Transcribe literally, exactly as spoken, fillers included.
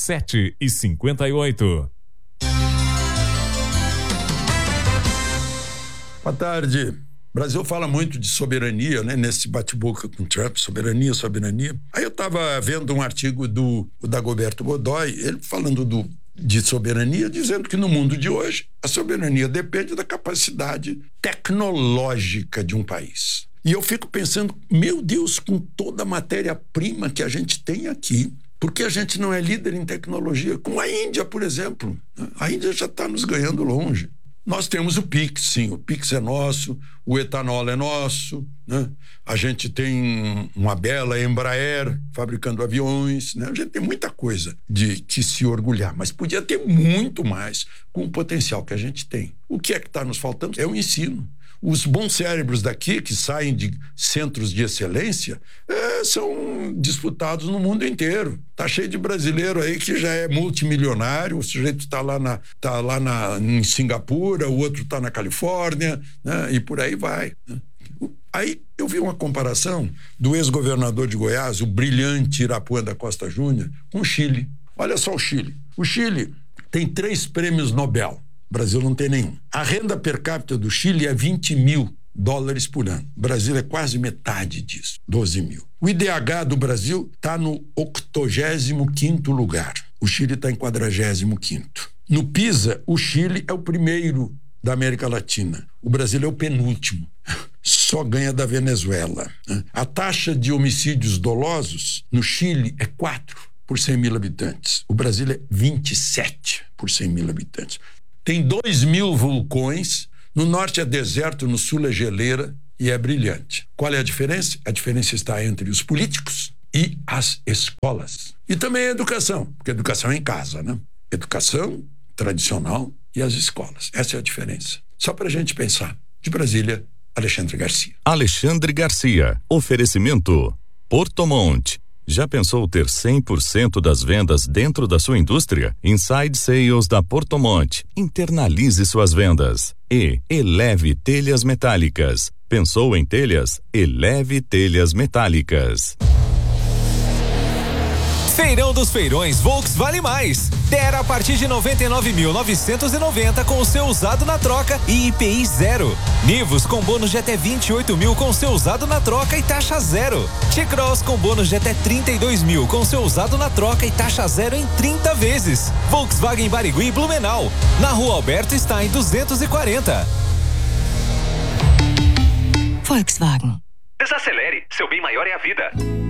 sete e cinquenta e oito. Boa tarde. O Brasil fala muito de soberania, né? Nesse bate-boca com Trump, soberania, soberania. Aí eu estava vendo um artigo do o Dagoberto Godoy, ele falando do, de soberania, dizendo que no mundo de hoje a soberania depende da capacidade tecnológica de um país. E eu fico pensando, meu Deus, com toda a matéria-prima que a gente tem aqui, por que a gente não é líder em tecnologia? Com a Índia, por exemplo. A Índia já está nos ganhando longe. Nós temos o Pix, sim, o Pix é nosso, o etanol é nosso, né? A gente tem uma bela Embraer fabricando aviões, né? A gente tem muita coisa de que se orgulhar, mas podia ter muito mais com o potencial que a gente tem. O que é que está nos faltando? É o ensino. Os bons cérebros daqui, que saem de centros de excelência, é, são disputados no mundo inteiro. Tá cheio de brasileiro aí que já é multimilionário, o sujeito está lá, na, tá lá na, em Singapura, o outro está na Califórnia, né? E por aí vai. Aí eu vi uma comparação do ex-governador de Goiás, o brilhante Irapuã da Costa Júnior, com o Chile. Olha só o Chile. O Chile tem três prêmios Nobel. O Brasil não tem nenhum. A renda per capita do Chile é vinte mil dólares por ano. O Brasil é quase metade disso, doze mil. O I D H do Brasil está no octogésimo quinto lugar. O Chile está em quadragésimo quinto. No PISA, o Chile é o primeiro da América Latina. O Brasil é o penúltimo. Só ganha da Venezuela. A taxa de homicídios dolosos no Chile é quatro por cem mil habitantes. O Brasil é vinte e sete por cem mil habitantes. Tem dois mil vulcões, no norte é deserto, no sul é geleira e é brilhante. Qual é a diferença? A diferença está entre os políticos e as escolas. E também a educação, porque a educação é em casa, né? Educação tradicional e as escolas. Essa é a diferença. Só para a gente pensar. De Brasília, Alexandre Garcia. Alexandre Garcia. Oferecimento Porto Monte. Já pensou ter cem por cento das vendas dentro da sua indústria? Inside Sales da Porto Monte. Internalize suas vendas. E Eleve Telhas Metálicas. Pensou em telhas? Eleve Telhas Metálicas. Feirão dos Feirões Volks Vale Mais. Terra a partir de noventa e nove mil novecentos e noventa com o seu usado na troca e I P I zero. Nivus com bônus de até vinte e oito mil com seu usado na troca e taxa zero. T-Cross com bônus de até trinta e dois mil com seu usado na troca e taxa zero em trinta vezes. Volkswagen Barigui e Blumenau. Na Rua Alberto Stein duzentos e quarenta. Volkswagen. Desacelere, seu bem maior é a vida.